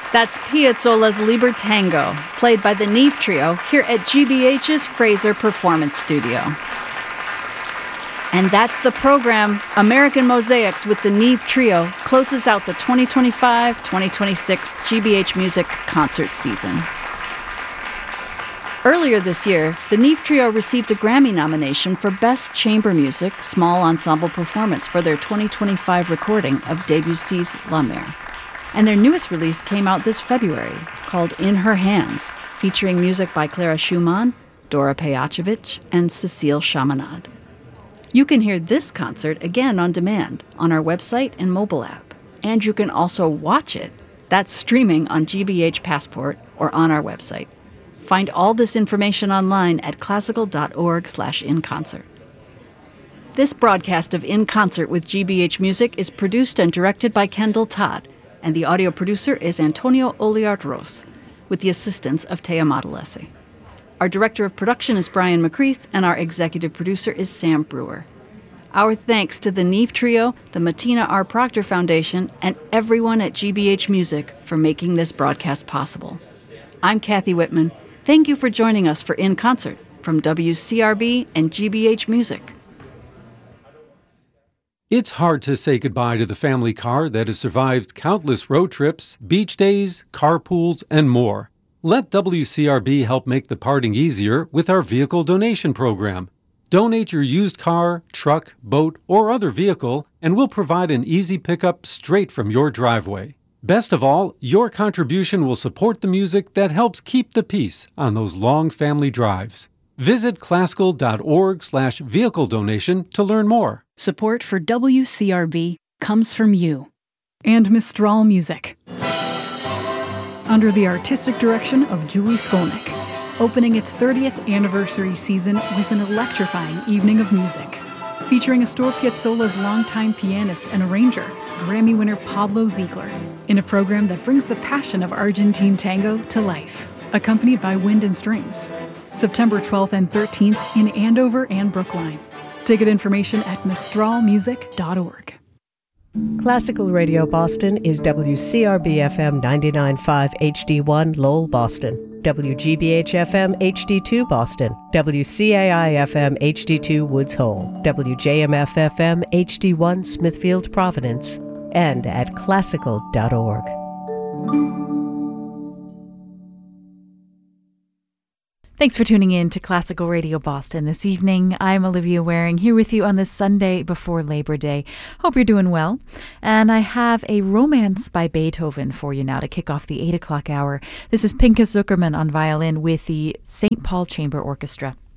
That's Piazzolla's Libertango, played by the Neve Trio here at GBH's Fraser Performance Studio. And that's the program. American Mosaics with the Neve Trio closes out the 2025-2026 GBH Music concert season. Earlier this year, the Neve Trio received a Grammy nomination for Best Chamber Music Small Ensemble Performance for their 2025 recording of Debussy's La Mer. And their newest release came out this February, called In Her Hands, featuring music by Clara Schumann, Dora Pejacevic, and Cecile Chaminade. You can hear this concert again on demand on our website and mobile app. And you can also watch it. That's streaming on GBH Passport or on our website. Find all this information online at classical.org/inconcert. This broadcast of In Concert with GBH Music is produced and directed by Kendall Todd, and the audio producer is Antonio Oliart-Ros, with the assistance of Tea Modalesi. Our director of production is Brian McCreath, and our executive producer is Sam Brewer. Our thanks to the Neve Trio, the Martina R. Proctor Foundation, and everyone at GBH Music for making this broadcast possible. I'm Kathy Whitman. Thank you for joining us for In Concert from WCRB and GBH Music. It's hard to say goodbye to the family car that has survived countless road trips, beach days, carpools, and more. Let WCRB help make the parting easier with our vehicle donation program. Donate your used car, truck, boat, or other vehicle, and we'll provide an easy pickup straight from your driveway. Best of all, your contribution will support the music that helps keep the peace on those long family drives. Visit classical.org/vehicle donation to learn more. Support for WCRB comes from you. And Mistral Music. Under the artistic direction of Julie Skolnick, opening its 30th anniversary season with an electrifying evening of music. Featuring Astor Piazzolla's longtime pianist and arranger, Grammy winner Pablo Ziegler, in a program that brings the passion of Argentine tango to life, accompanied by wind and strings. September 12th and 13th in Andover and Brookline. Ticket information at mistralmusic.org. Classical Radio Boston is WCRB-FM 99.5 HD1 Lowell, Boston, WGBH-FM HD2 Boston, WCAI-FM HD2 Woods Hole, WJMF-FM HD1 Smithfield, Providence, and at classical.org. Thanks for tuning in to Classical Radio Boston this evening. I'm Olivia Waring, here with you on this Sunday before Labor Day. Hope you're doing well. And I have a Romance by Beethoven for you now to kick off the 8 o'clock hour. This is Pinchas Zuckerman on violin with the St. Paul Chamber Orchestra.